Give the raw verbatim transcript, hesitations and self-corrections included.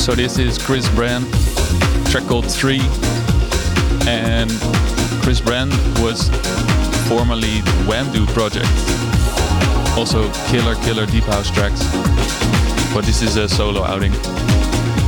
So this is Chris Brand, track called Three, and Chris Brand was formerly the Wamdu project, also killer killer deep house tracks, but this is a solo outing.